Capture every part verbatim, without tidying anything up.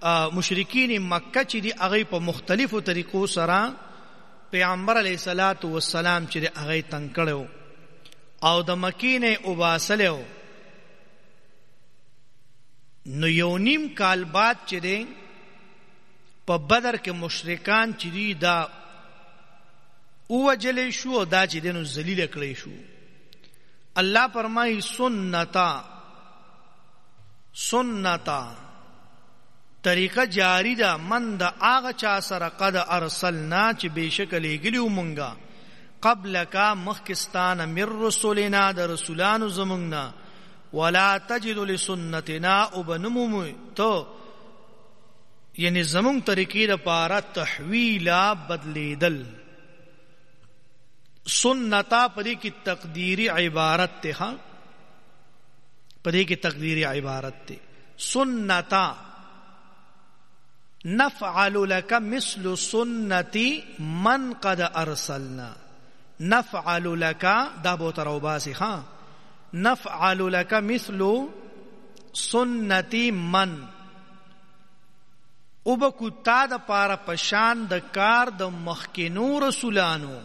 مشرکین مکه چې دی هغه په مختلفو طریقو سره پیغمبر علیه الصلاۃ والسلام چې هغه تنگ کړو او د مکې نه وباسلو. نو یو نیم کال بعد چې دی په بدر کې مشرکان چې دی دا اوجلې شو، دا چې دی نو ذلیل کړی شو. الله فرمایي سنتا سنتا طریقه جاری ده من د هغه چا سره قد ارسلنا چې بېشکه لېږلي مونږه قبلک مخکستانه من رسولنا د رسولانو زمونږ نه ولا تجد لسنتنا وبنموم تو یعنی زمونږ طریقې دپاره تحویلا بدلیدل. سنتا پدې کې تقدیری عبارت ته پدې کې تقدیری عبارت ته سنتا نفعل لك مثل سنتي من قد ارسلنا. نفعل لك دا بوتر وباسي ها نفعل لك مثل سنتي من وبکو تا د پاره پشان د کار د مخکینو رسولانو.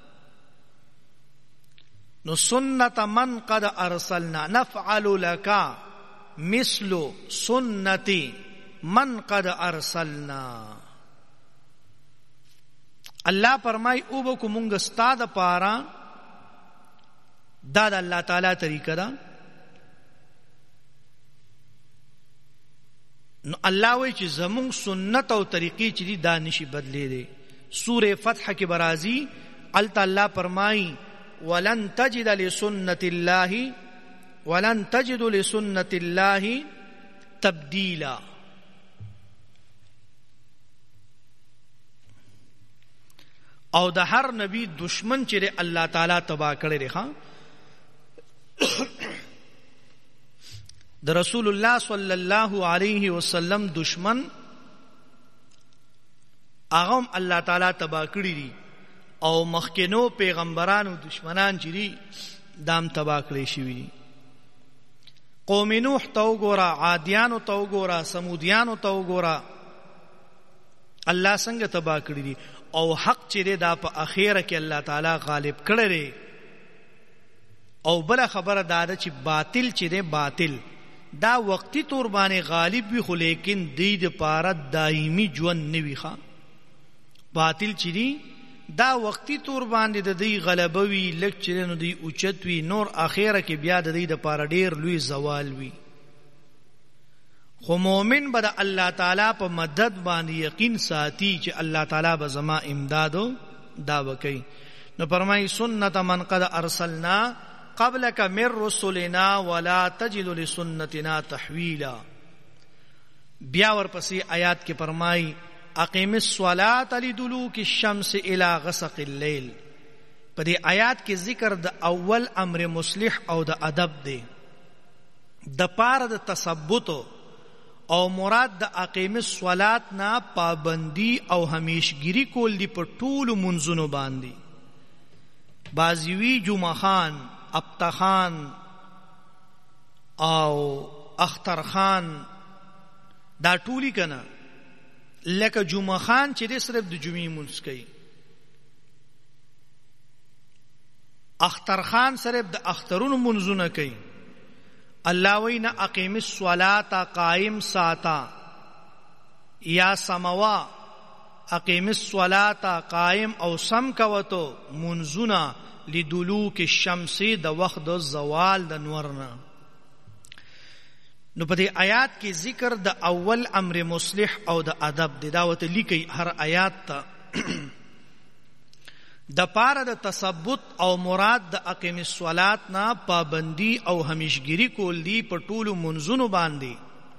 نو سنت من قد ارسلنا نفعل لك مثل سنتي من قد ارسلنا. الله فرمای او بکو مونږ ستا د پاره دا د الله تعالی طریقه ده. نو الله وی چې زمونږ سنت او طریقې چې دي دا نشي بدلې دي. سوره فتح کې برازي الته الله فرمای ولن تجد لسنت الله ولن تجد لسنت الله تبدیلا. او د هر نبی دشمن چې الله تعالی تبا کړی دی ها د رسول الله صلی الله علیه وسلم دشمن هغه الله تعالی تبا کړی دی او مخکینو پیغمبرانو دشمنان چې دي دام تبا کړی شوی دي. قوم نوح ته وګوره، عادیانو ته وګوره، سمودیانو ته وګوره، الله څنګه تبا کړی دي. او حق چې دا په اخیره کې الله تعالی غالب کړی دی. او بل خبره دا ده چې باطل چې دی باطل دا وقتی طور باندې غالب وي خو لیکن دی د پاره دایمي ژوند نه وي. ښه باطل چې دی دا وقتی طور باندې د دې غلبه وي، لږ چې نو دی اوچت وي، نور اخیره کې بیا د دې د پاره ډیر لوی زوال وي. خو مؤمن به د الله تعالی په مدد باندې یقین ساتي چې الله تعالی به زما امدادو دا وکي. نو فرمای سنت من قد ارسلنا قبلك من رسلنا ولا تجد لسنتنا تحویلا. بیا ورپسې آیات کې فرمای اقیم الصلاة لدلوک الشمس الى غسق الليل. په دې آیات کې ذکر د اول امر مصلح او د ادب دی د پاره د تثبت او مراد د اقیم الصلاة نا پابندی او همیشګری کول دی په ټولو منځونو باندې. بازیوی جمعه خان، ابتخان او اخترخان دا ټولی کنه لکه جمعه خان چې د صرف د جمعې مونږ کوي، اخترخان صرف د اخترونو منځونه کوي. الله وینا اقیم الصلاة قائم ساتا یا سموا اقیم الصلاة قائم او سم کوتو منځونه لدلوک الشمس د وخت د زوال د نورنا. نو په دې آیات کې ذکر د اول امر مصلح او د ادب د دعوت لیکي هر آیات ته د پاره د تثبت او مراد د اقیم الصلاة نا پابندی او همیشګری کول دی په ټولو منځونو باندې.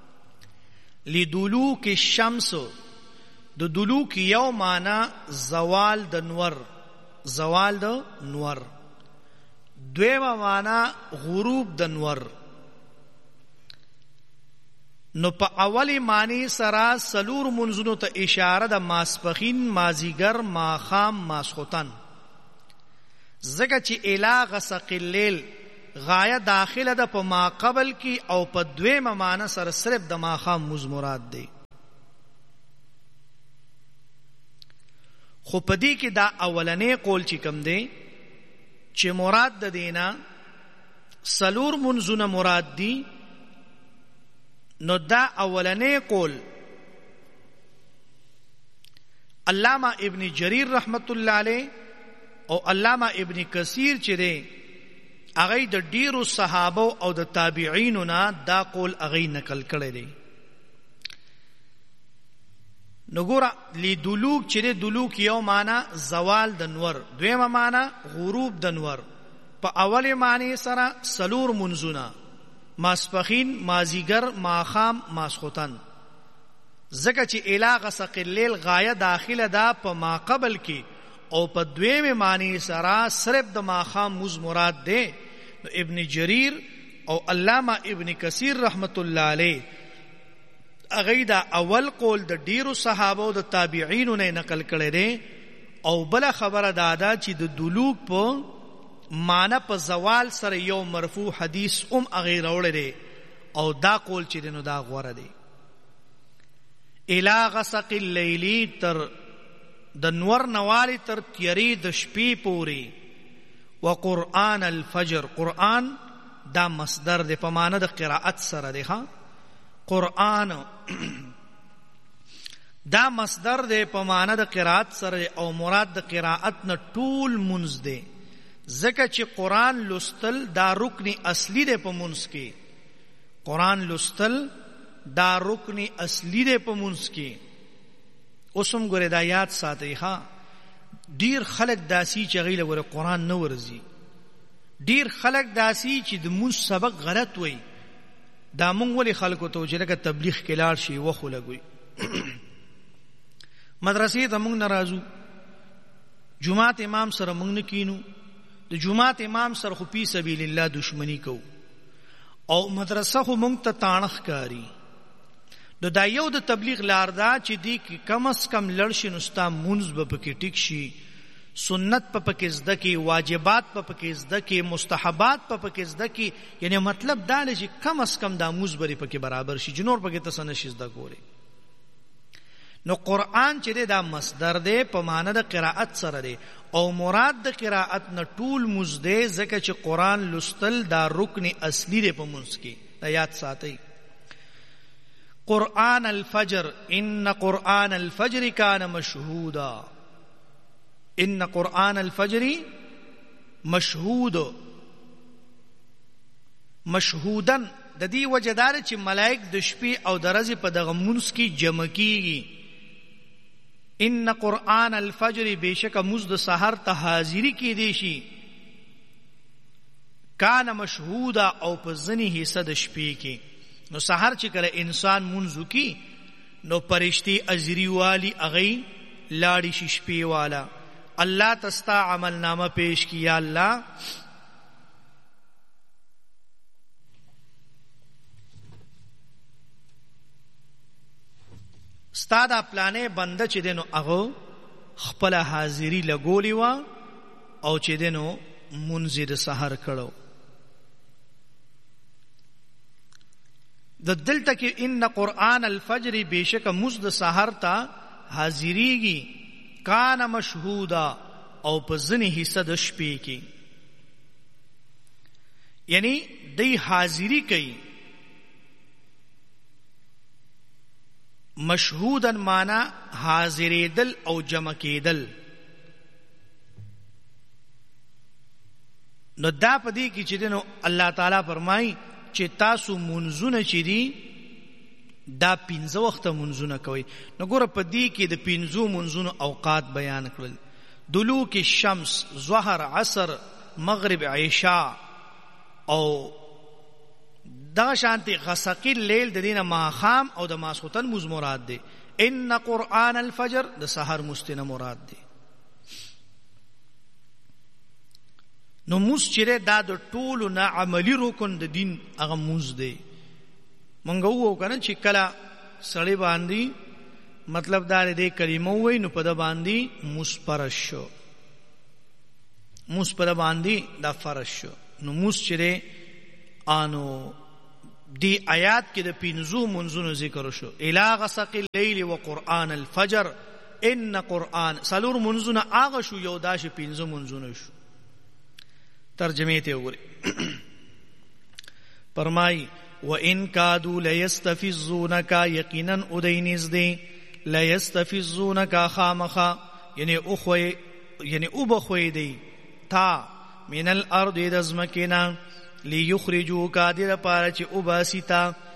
لدلوک الشمس د دلوک یو معنا زوال د نور، زوال د نور، دویمه معنا غروب د نور. نو په اولی معنی سره سلور منځونو ته اشاره د ماسپخین، مازیګر، ماښام، ماسخوتن. ځکه چې الی غسق الليل غایه داخله ده په ما قبل کې او په دویمه معنی سره صرف د ماښام مز مراد دی. خو پدې کې دا اولنې قول چې کوم دی چې مراد د دینا سلور منځونه مراد دي، نو دا اولنې قول علامہ ابن جریر رحمت الله علیه او علامہ ابن کثیر چې دی هغه د ډیرو صحابه او د تابعینو نه دا قول هغه نقل کړی دی. نو ګوره لیدلوک چې دی دلوک یو معنا زوال د نور، دویمه معنا غروب د نور. په اول معنی سره سلور منځونه ماسپخین، مازیګر، ماخام، ماسخوتن، ځکه چې الی غسق الليل غایه داخله دا په ما قبل کې، او په دویمه معنی سره صرف د ماخام مز مراد دی. نو ابن جریر او علامہ ابن کثیر رحمت الله علیه هغه دا اول قول د ډیرو صحابه او د تابعینو نه نقل کړی دی، او بل خبره دا ده چې د دلوک په معنا په زوال سره یو مرفوع حدیث ام هغه راوړی دی، او دا قول چې دی نو دا غوره دی. الی غسق اللیل تر د نور نوالی تر تیری د شپې پوری، وقرآن الفجر، قرآن دا مصدر دی په معنا د قرائت سره دی. ها قرآن دا مصدر دی په معنا د قرائت سره، او مراد د قرائت نه ټول منځ دی، ځکه چې قرآن لوستل دا رکن اصلی دی په منځ کې. قرآن لوستل دا رکن اصلی دی په منځ کې. اوسم ګوره دا یاد ساتئ. ها ډیر خلک داسی چې غیله ګوره قرآن نه ورزي، ډیر خلک داسی چې د منځ سبق غلط وای. دا مونږ ولې خلکو ته چې لکه تبلیغ کې لاړ شي وخو لګوي مدرسې ته مونږ نه راځو، جمعات امام سره مونږ نه کینو، د جمعات امام سره خو فی سبیل الله دشمنی کو، او مدرسه خو مونږ ته تاڼخ کاری. نو دا یو د تبلیغ لار دا چې دی کم از کم لړ شي نو ستا مونځ به پکې ټیک شي، سنت په پکې زده کې، واجبات په پکې زده کې، مستحبات په پکې زده کې. یعنی مطلب دا دی چې کم از کم دا مونځ بری پکې برابر شي، جنور پکې ته څه نشي زده کولی. نو قرآن چې دی دا مصدر دی په معنا د قرائت سره دی، او مراد د قرائت نه ټول مونځ دی، ځکه چې قرآن لوستل دا رکن اصلی دی په مونځ کې. دا یاد ساتئ. قرآن الفجر، ان قرآن الفجر کان مشهودا، ان قرآن الفجر مشهود. مشهودن د دې وجدار چې ملائک د شپې او د ورځې په دغه مونځ کې جمع کیږي. ان قرآن الفجر بشک مونځ د سحر ته حاضری کې دی شي، کان مشهودا او په ځنی حصہ د شپې کې. نو سحر چې کله انسان مونځ وکي نو پرشتي اجری والی اغي لاړی شي شپې والا، اللہ تستا عمل نامہ پیش کیا. اللہ ستا دا پلانې بنده چې دینو هغه خپل حاضری لګولی وا او چې دینو منځ د سحر کړو. د دلته کې ان قرآن الفجر بشک مزد سحر ته حاضریږي، کان مشهودا او په ځنی حصہ د شپې کې، یعنی دی حاضری کوي. مشهودن معنا حاضریدل او جمع کېدل. نو دا پدې کې چې دنو الله تعالی فرمایي چې تاسو منځونه چې دي دا پنځه وخته منځونه کوي. نو ګوره په دې کې د پنځو منځونو اوقات بیان کړل: دلوک الشمس، ظهر، عصر، مغرب، عشاء، او دا شانتی غسق اللیل د دینه ماخام او د ماسخوتن مز مراد دی. ان قرآن الفجر د سحر مستنه مراد دی. نو موس چیرې دا د ټولو نه عملی رکن د دین هغه موس دی. مونږ وو کنه چې کله سړی باندې مطلب دا دې کلمه وای نو په د باندې موس پرش شو، موس په باندې دا فرش شو. نو موس چیرې انو دی آیات کې د پینزو منځونو ذکر شو: الی غسق اللیل و قرآن الفجر ان قرآن سلور منزونه هغه شو یو داش پنځه منزونه شو. ترجمه ته وګورئ. فرمای وان کادوا لیستفزونک یقینا ادینز دی لیستفزونک خامخا یعنی اخوی یعنی وبخوی دی تا من الارض دزمکنا لیخرجوک دیر پاره چې وباسیتا